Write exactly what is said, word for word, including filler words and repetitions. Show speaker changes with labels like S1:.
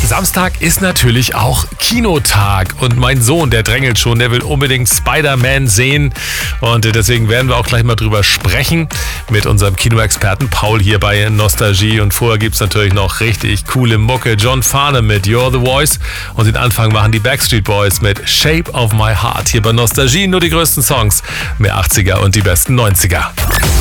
S1: Samstag ist natürlich auch Kinotag und mein Sohn, der drängelt schon, der will unbedingt Spider-Man sehen und deswegen werden wir auch gleich mal drüber sprechen mit unserem Kinoexperten Paul hier bei Nostalgie. Und vorher gibt es natürlich noch richtig coole Mucke. John Farnham mit You're the Voice und den Anfang machen die Backstreet Boys mit Shape of My Heart. Hier bei Nostalgie nur die größten Songs, mehr achtziger und die besten neunziger.